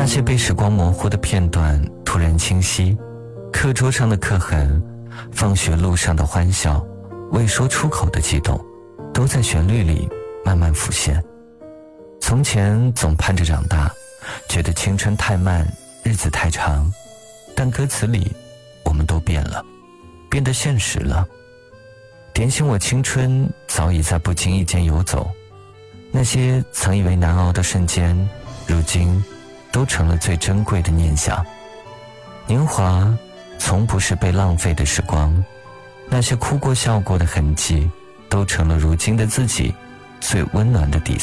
那些被时光模糊的片段突然清晰，课桌上的刻痕，放学路上的欢笑，未说出口的激动，都在旋律里慢慢浮现。从前总盼着长大，觉得青春太慢，日子太长，但歌词里我们都变了，变得现实了。点醒我青春早已在不经意间游走，那些曾以为难熬的瞬间，如今都成了最珍贵的念想。年华从不是被浪费的时光，那些哭过笑过的痕迹，都成了如今的自己最温暖的底色。